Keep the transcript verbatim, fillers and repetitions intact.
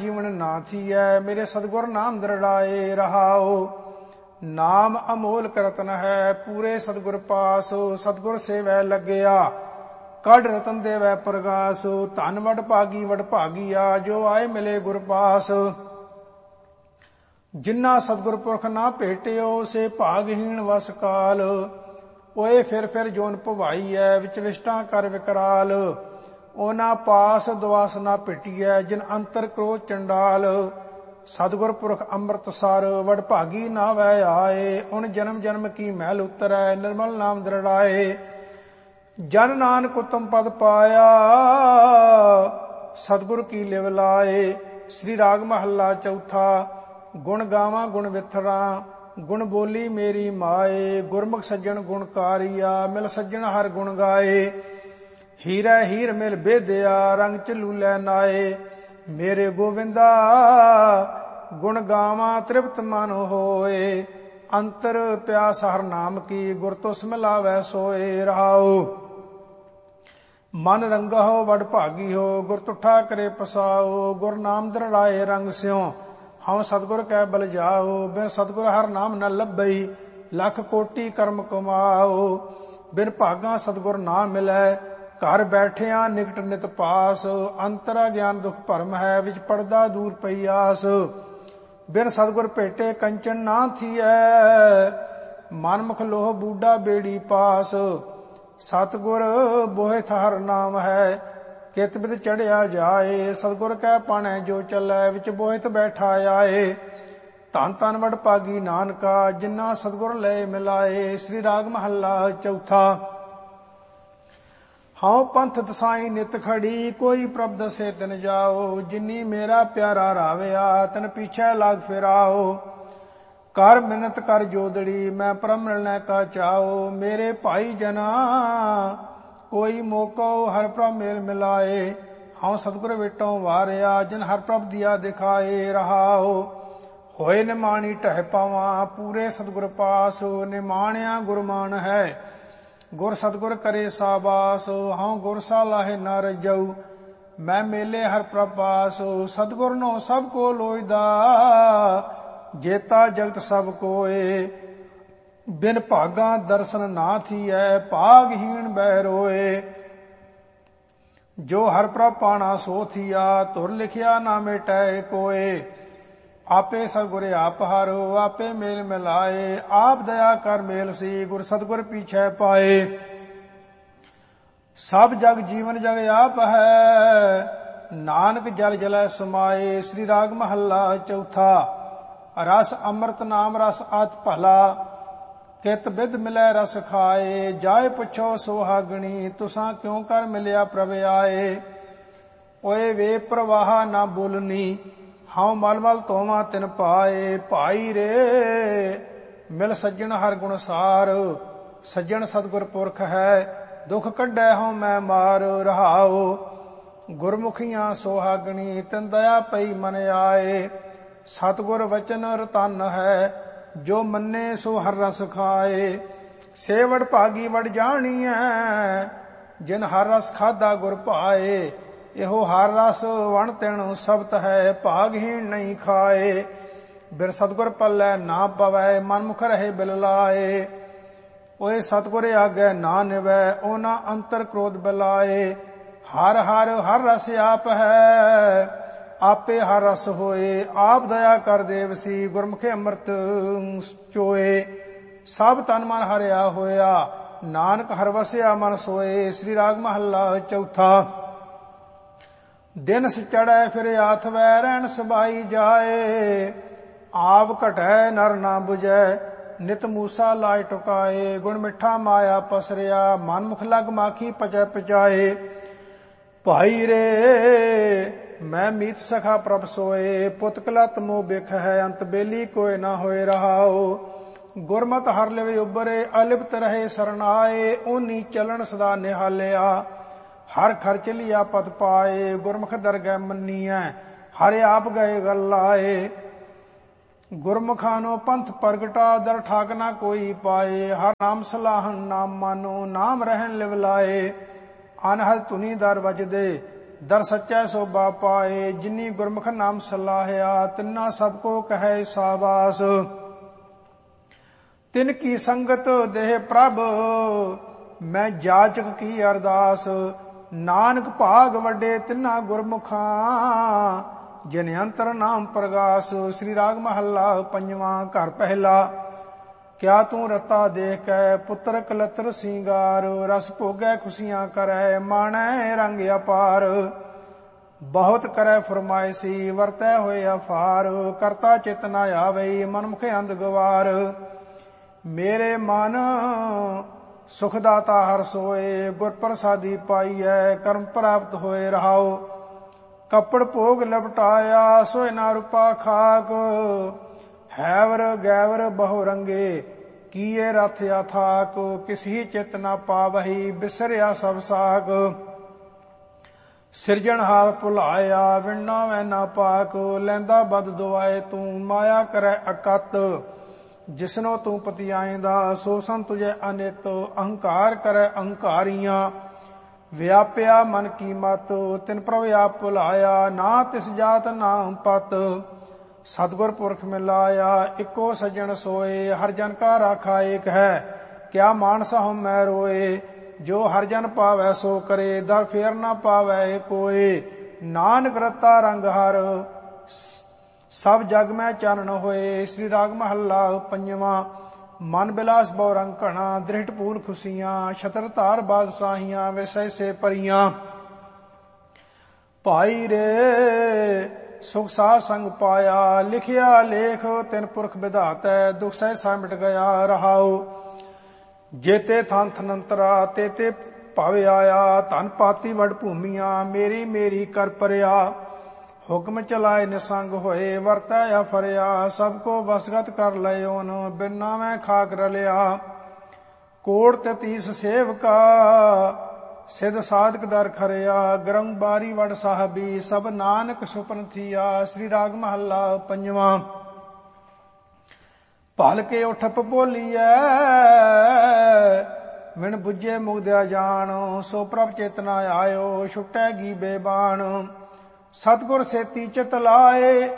ਜੀਵਨ ਨਾ ਥੀਐ, ਮੇਰੇ ਸਤਿਗੁਰ ਨਾਮ ਦਰੜਾਏ ਰਹਾਓ। ਨਾਮ ਅਮੋਲਕ ਰਤਨ ਹੈ, ਪੂਰੇ ਸਤਿਗੁਰ ਪਾਸ, ਸਤਿਗੁਰ ਸੇਵੈ ਲੱਗਿਆ, ਕੱਢ ਰਤਨ ਦੇਵੈ ਪ੍ਰਗਾਸ। ਧਨ ਵਡ ਭਾਗੀ ਵਡ ਭਾਗੀਆ, ਜੋ ਆਏ ਮਿਲੇ ਗੁਰ ਪਾਸ। ਜਿਨ੍ਹਾਂ ਸਤਿਗੁਰ ਪੁਰਖ ਨਾ ਭੇਟਿਓ, ਸੇ ਭਾਗਹੀਣ ਵਸ ਕਾਲ। ਓਏ ਫਿਰ ਫਿਰ ਜੋਨ ਭਵਾਈ ਐ, ਵਿੱਚ ਵਿਸ਼ਟਾਂ ਕਰ ਵਿਕਰਾਲ। ਉਹਨਾਂ ਪਾਸ ਦੁਆਸ ਨਾ ਭਿਟੀਐ, ਜਿਨ ਅੰਤਰ ਕ੍ਰੋਧ ਚੰਡਾਲ। ਸਤਿਗੁਰ ਪੁਰਖ ਅੰਮ੍ਰਿਤਸਰ, ਵਡ ਭਾਗੀ ਨਾ ਵੈ ਆਏ। ਹੁਣ ਜਨਮ ਜਨਮ ਕੀ ਮਹਿਲ ਉਤਰੈ, ਨਿਰਮਲ ਨਾਮ ਦ੍ਰਿੜਾਏ। ਜਨ ਨਾਨਕ ਉਤਮ ਪਦ ਪਾਇਆ, ਸਤਿਗੁਰ ਕੀ ਲਿਵ ਲਾਏ। ਸ੍ਰੀ ਰਾਗ ਮਹੱਲਾ ਚੌਥਾ। ਗੁਣ ਗਾਵਾਂ ਗੁਣ ਵਿਥਰਾ, ਗੁਣ ਬੋਲੀ ਮੇਰੀ ਮਾਏ। ਗੁਰਮੁਖ ਸੱਜਣ ਗੁਣਕਾਰੀਆ, ਮਿਲ ਸੱਜਣ ਹਰ ਗੁਣ ਗਾਏ। ਹੀਰੇ ਹੀਰ ਮਿਲ ਬੇਦਿਆ, ਰੰਗ ਝਲੂਲੇ ਨਾਏ। ਮੇਰੇ ਗੋਵਿੰਦਾ ਗੁਣ ਗਾਵਾਂ, ਤ੍ਰਿਪਤ ਮਨ ਹੋਏ। ਅੰਤਰ ਪਿਆਸ ਹਰ ਨਾਮ ਕੀ, ਗੁਰ ਤੋਂ ਮਿਲਾਵੈ ਸੋਏ ਰਹਾਓ। ਮਨ ਰੰਗਹੁ ਵਡ ਭਾਗੀ ਹੋ, ਗੁਰ ਤੁਠਾ ਕਰੇ ਪਸਾਓ। ਗੁਰ ਨਾਮ ਦ੍ਰਿੜਾਏ ਰੰਗ ਸਿਉ, ਹਉ ਸਤਿਗੁਰ ਕੈ ਬਲ ਜਾਓ। ਬਿਨ ਸਤਿਗੁਰ ਹਰ ਨਾਮ ਨ ਲੱਭਈ, ਲੱਖ ਕੋਟੀ ਕਰਮ ਕਮਾਓ। ਬਿਨ ਭਾਗਾ ਸਤਿਗੁਰ ਨਾ ਮਿਲੈ, ਘਰ ਬੈਠਿਆਂ ਨਿਕਟ ਨਿਤ ਪਾਸ। ਅੰਤਰਾ ਗਿਆਨ ਦੁਖ ਭਰਮ ਹੈ, ਵਿੱਚ ਪੜਦਾ ਦੂਰ ਪਈ ਆਸ। ਬਿਨ ਸਤਿਗੁਰ ਭੇਟੇ ਕੰਚਨ ਨਾ ਥੀਐ, ਮਨਮੁਖ ਲੋਹ ਬੂਢਾ ਬੇੜੀ ਪਾਸ। ਸਤਿਗੁਰ ਬੋਹਿਥ ਹਰ ਨਾਮ ਹੈ, ਕਿਤ ਬਿਦ ਚੜਿਆ ਜਾਏ। ਸਤਿਗੁਰ ਕੈ ਪਾਣੈ ਜੋ ਚੱਲੈ, ਵਿੱਚ ਬੋਹਿਥ ਬੈਠਾ ਆਏ। ਧੰਨ ਧੰਨ ਵਡ ਭਾਗੀ ਨਾਨਕਾ, ਜਿਨ੍ਹਾਂ ਸਤਿਗੁਰ ਲੈ ਮਿਲਾਏ। ਸ੍ਰੀ ਰਾਗ ਮਹੱਲਾ ਚੌਥਾ। ਹਉ ਪੰਥ ਦਸਾਈ ਨਿਤ ਖੜੀ, ਕੋਈ ਪ੍ਰਭ ਦਸੇ ਤਿਨ ਜਾਓ। ਜਿਨੀ ਮੇਰਾ ਪਿਆਰਾ ਰਾਵਿਆ, ਤਨ ਪੀਛੇ ਲਾਗ ਫਿਰਾਓ। ਕਰ ਮਿਨਤ ਕਰ ਜੋਦੜੀ, ਮੈਂ ਪ੍ਰਭ ਮਿਲਣੇ ਕਾ ਚਾਓ। ਮੇਰੇ ਭਾਈ ਜਨਾ ਕੋਈ ਮੋਕੋ, ਹਰ ਪ੍ਰਭ ਮੇਲ ਮਿਲਾਏ। ਹਉ ਸਤਿਗੁਰ ਵਿਟੋਂ ਵਾਰਿਆ, ਜਿਨ ਹਰ ਪ੍ਰਭ ਦਿਆ ਦਿਖਾਏ ਰਹਾਓ। ਹੋਏ ਨਿਮਾਣੀ ਢਹਿ ਪਾਵਾਂ, ਪੂਰੇ ਸਤਿਗੁਰ ਪਾਸ। ਨਿਮਾਣਿਆ ਗੁਰਮਾਨ ਹੈ, ਗੁਰ ਸਤਿਗੁਰ ਕਰੇ ਸਾਬਾਸ। ਹਉ ਗੁਰ ਸਾ ਲਾਹੇ ਨ ਰਜਊ, ਮੈਂ ਮੇਲੇ ਹਰ ਪ੍ਰਭ ਪਾਸ। ਸਤਿਗੁਰ ਨੋ ਸਭ ਕੋ ਲੋਇਦਾ, ਜੇਤਾ ਜਗਤ ਸਭ ਕੋਏ। ਬਿਨ ਭਾਗਾ ਦਰਸ਼ਨ ਨਾ ਥੀਐ, ਭਾਗਹੀਣ ਬਹਿ ਰੋਏ। ਜੋ ਹਰ ਪ੍ਰਭ ਪਾਣਾ ਸੋ ਥੀਆ, ਧੁਰ ਲਿਖਿਆ ਨਾ ਮਿਟੈ ਕੋਏ। ਆਪੇ ਸਤਿਗੁਰ ਆਪ ਹਾਰੋ, ਆਪੇ ਮੇਲ ਮਿਲਾਏ। ਆਪ ਦਇਆ ਕਰ ਮੇਲ ਸੀ, ਗੁਰ ਸਤਿਗੁਰ ਪੀਛੇ ਪਾਏ। ਸਭ ਜਗ ਜੀਵਨ ਜਗ ਆਪ ਹੈ, ਨਾਨਕ ਜਲ ਜਲੈ ਸਮਾਏ। ਸ੍ਰੀ ਰਾਗ ਮਹੱਲਾ ਚੌਥਾ। ਰਸ ਅੰਮ੍ਰਿਤ ਨਾਮ ਰਸ ਅਤਿ ਭਲਾ, ਕਿਤ ਬਿਦ ਮਿਲੈ ਰਸ ਖਾਏ। ਜਾਏ ਪੁੱਛੋ ਸੁਹਾਗਣੀ, ਤੁਸਾਂ ਕਿਉ ਕਰ ਮਿਲਿਆ ਪ੍ਰਭ ਆਏ। ਓਏ ਵੇ ਪ੍ਰਵਾਹ ਨਾ ਬੋਲਨੀ, ਹਉ ਮਲ ਮਲ ਧੋਵਾਂ ਤਿਨ ਪਾਏ। ਭਾਈ ਰੇ ਮਿਲ ਸੱਜਣ ਹਰ ਗੁਣ ਸਾਰ, ਸੱਜਣ ਸਤਿਗੁਰ ਪੁਰਖ ਹੈ, ਦੁਖ ਕੱਢੈ ਹਉ ਮੈਂ ਮਾਰ ਰਹਾਓ। ਗੁਰਮੁਖੀਆਂ ਸੁਹਾਗਣੀ, ਤਿਨ ਦਇਆ ਪਈ ਮਨ ਆਏ। ਸਤਿਗੁਰ ਵਚਨ ਰਤਨ ਹੈ, ਜੋ ਮੰਨੇ ਸੋ ਹਰ ਰਸ ਖਾਏ। ਸੇ ਵਡ ਭਾਗੀ ਵਡ ਜਾਣੀਐ, ਜਿਨ ਹਰ ਰਸ ਖਾਧਾ ਗੁਰ ਭਾਏ। ਇਹੋ ਹਰ ਰਸ ਵਣ ਤਿਣ ਸਬਤ ਹੈ, ਭਾਗਹੀਣ ਨਹੀਂ ਖਾਏ। ਬਿਨ ਸਤਿਗੁਰ ਪੱਲੇ ਨਾ ਪਵੈ, ਮਨਮੁਖ ਰਹੇ ਬਿਲ ਲਾਏ। ਓਏ ਸਤਿਗੁਰ ਆਗੇ ਨਾ ਨਿਵੈ, ਉਹਨਾਂ ਅੰਤਰ ਕ੍ਰੋਧ ਬਲਾਏ। ਹਰ ਹਰ ਹਰ ਰਸ ਆਪ ਹੈ, ਆਪੇ ਹਰ ਰਸ ਹੋਏ। ਆਪ ਦਇਆ ਕਰ ਦੇਵਸੀ, ਗੁਰਮੁਖੇ ਅੰਮ੍ਰਿਤ ਚੋਏ। ਸਭ ਤਨ ਮਨ ਹਰਿਆ ਹੋਇਆ, ਨਾਨਕ ਹਰ ਵਸਿਆ ਮਨ ਸੋਏ। ਸ੍ਰੀ ਰਾਗ ਮਹੱਲਾ ਚੌਥਾ। ਦਿਨ ਚੜ੍ਹੈ ਫਿਰ ਆਥਵੈ, ਰਹਿਣ ਸਬਾਈ ਜਾਏ। ਆਪ ਘਟੈ ਨਰ ਨਾ 부ਝੈ, ਨਿਤ ਮੂਸਾ ਲਾਇ ਟੁਕਾਏ। ਗੁਣ ਮਿੱਠਾ ਮਾਇਆ ਪਸਰਿਆ, ਮਨ ਮੁਖ ਲਗ ਮਾਖੀ ਪਚੈ ਪਚਾਏ। ਭਾਈ ਰੇ ਮੈਂ ਮੀਤ ਸਖਾ ਪ੍ਰਭ ਸੋਏ, ਪੁੱਤ ਕਲਤ ਮੋਹ ਬਿਖ ਹੈ, ਅੰਤ ਬੇਲੀ ਕੋਇ ਨਾ ਹੋਏ ਰਹਾਓ। ਗੁਰਮਤਿ ਹਰ ਲਿਵ ਉਬਰੇ, ਅਲਿਪਤ ਰਹੇ ਸਰਨਾਏ। ਓਨੀ ਚਲਣ ਸਦਾ ਨਿਹਾਲਿਆ, ਹਰ ਖਰਚ ਲਿਆ ਪਤ ਪਾਏ। ਗੁਰਮੁਖ ਦਰਗਹਿ ਮੰਨੀਐ, ਹਰਿ ਆਪ ਗਏ ਗਲ ਲਾਏ। ਗੁਰਮੁਖਾਂ ਨੂੰ ਪੰਥ ਪ੍ਰਗਟਾ, ਦਰ ਠਾਕ ਨਾ ਕੋਈ ਪਾਏ। ਹਰ ਨਾਮ ਸਲਾਹਨ ਨਾਮ ਮਾਨੋ, ਨਾਮ ਰਹਿਣ ਲਿਵ ਲਾਏ। ਅਨਹਦ ਧੁਨੀ ਦਰ ਵਜਦੇ, ਦਰ ਸੱਚੈ ਸੋਭਾ ਪਾਏ। ਜਿਨੀ ਗੁਰਮੁਖ ਨਾਮ ਸਲਾਹਿਆ ਤਿੰਨਾ ਸਭ ਕੋ ਕਹੈ ਸਾਬਾਸ। ਤਿਨ ਕੀ ਸੰਗਤ ਦੇਹ ਪ੍ਰਭ ਮੈਂ ਜਾਚਕ ਕੀ ਅਰਦਾਸ। ਨਾਨਕ ਭਾਗ ਵੱਡੇ ਤਿੰਨਾ ਗੁਰਮੁਖਾਂ ਜਿਨ ਅੰਤਰ ਨਾਮ ਪ੍ਰਗਾਸ। ਸ੍ਰੀ ਰਾਗ ਮਹੱਲਾ ਪੰਜਵਾਂ। ਘਰ ਪਹਿਲਾ। ਕਿਆ ਤੂੰ ਰਤਾ ਦੇਖ ਕੈ ਪੁੱਤਰ ਕਲਤਰ ਸਿੰਗਾਰ। ਰਸ ਭੋਗੈ ਖੁਸ਼ੀਆਂ ਕਰੈ ਮਾਣੈ ਰੰਗ ਅਪਾਰ। ਬਹੁਤ ਕਰੈ ਫਰਮਾਇਸੀ ਵਰਤੈ ਹੋਏ ਅਫਾਰ। ਕਰਤਾ ਚਿਤ ਨ ਆਵਈ ਮਨਮੁਖ ਅੰਧ ਗਵਾਰ। ਮੇਰੇ ਮਨ ਸੁਖ ਦਾਤਾ ਹਰ ਸੋਏ ਗੁਰ ਪ੍ਰਸਾਦੀ ਪਾਈਐ ਕਰਮ ਪ੍ਰਾਪਤ ਹੋਏ ਰਹਾਉ। ਕੱਪੜ ਭੋਗ ਲਪਟਾਇਆ ਸੋਇ ਨਾ ਰੂਪਾ ਖਾਕ। ਹੈਵਰ ਗੈਵਰ ਬਹੁ ਰੰਗੇ ਕੀਏ ਰਥ ਅਥਾਕ। ਕਿਸੀ ਚਿਤ ਨਾ ਪਾਵਹੀ ਬਿਸਰਿਆ ਸਭ ਸਾਕ। ਸਿਰਜਣਹਾਰ ਭੁਲਾਇਆ ਵਿਣਨਾ ਵੈ ਨਾ ਪਾਕ। ਲੈਂਦਾ ਬਦ ਦੁਆਏ ਤੂੰ ਮਾਇਆ ਕਰੈ ਅਕਤ। ਜਿਸਨੋ ਤੂੰ ਪਤਿਆਏਂਦਾ ਸੋ ਸੰ ਤੁਝੈ ਅਨਿਤ। ਅਹੰਕਾਰ ਕਰੈ ਅਹੰਕਾਰੀਆਂ ਵਿਆਪਿਆ ਮਨ ਕੀ ਮਤ। ਤਿਨ ਪ੍ਰਭ ਆਪ ਭੁਲਾਇਆ ਨਾ ਤਿਸ ਜਾਤ ਨਾ ਪਤ। ਸਤਿਗੁਰ ਪੁਰਖ ਮਿਲਾਇਆ ਇੱਕੋ ਸੱਜਣ ਸੋਏ। ਹਰ ਜਨ ਕਾ ਰਾਖਾ ਏਕ ਹੈ ਕਿਆ ਮਾਨਸ ਹਉਮੈ ਰੋਏ। ਜੋ ਹਰ ਜਨ ਪਾਵੈ ਸੋ ਕਰੇ ਦਰ ਫੇਰ ਨਾ ਪਾਵੈ ਕੋਏ। ਨਾਨਕ ਰਤਾ ਰੰਗ ਹਰ ਸਭ ਜਗ ਮੈਂ ਚਾਨਣ ਹੋਏ। ਸ੍ਰੀ ਰਾਗ ਮਹੱਲਾ ਪੰਜਵਾਂ। ਮਨ ਬਿਲਾਸ ਬਹੁ ਰੰਗ ਘਣਾ ਦ੍ਰਿਸ਼ਟ ਪੂਰ ਖੁਸ਼ੀਆਂ। ਛਤਰ ਧਾਰ ਬਾਦਸ਼ਾਹੀਆਂ ਵਿਸੈ ਸੇ ਪਰੀਆਂ। ਭਾਈ ਰੇ ਸੁਖ ਸਾਧ ਸੰਗ ਪਾਇਆ ਲਿਖਿਆ ਲੇਖ ਤਿਨ ਪੁਰਖ ਵਿਧਾਤੈ। ਦੁਖ ਸਹਿ ਮਿਟ ਗਿਆ ਰਹਾਉ। ਜੇਤੇ ਥਨ ਥਨੰਤਰਾ ਤੇਤੇ ਭਵ ਆਇਆ। ਧਨ ਪਾਤੀ ਵਡ ਭੂਮੀਆਂ ਮੇਰੀ ਮੇਰੀ ਕਰ ਪਰਿਆ। ਹੁਕਮ ਚਲਾਏ ਨਿਸੰਗ ਹੋਏ ਵਰਤੈ ਅਫਰਿਆ। ਸਭ ਕੋ ਵਸਗਤ ਕਰ ਲਇਓਨ ਬਿਨਾ ਮੈਂ ਖਾਕ ਰਲਿਆ। ਕੋੜ ਤਤੀਸ ਸੇਵਕਾ ਸਿਧ ਸਾਧਕ ਦਰ ਖਰਿਆ। ਗਰੰਗ ਬਾਰੀ ਵਡ ਸਾਹਿਬੀ ਸਭ ਨਾਨਕ ਸੁਪਨ ਥੀਆ। ਸ੍ਰੀ ਰਾਗ ਮਹੱਲਾ ਪੰਜਵਾਂ। ਭਲ ਕੇ ਉਠਪ ਬੋਲੀਐ ਵਿਣ ਬੁੱਝੇ ਮੁਗਦਿਆ ਜਾਣ। ਸੋ ਪ੍ਰਭ ਚੇਤਨਾ ਆਇਓ ਛੁਟੈ ਗੀ ਬੇਬਾਨ। ਸਤਿਗੁਰ ਸੇਤੀ ਚਿਤ ਲਾਏ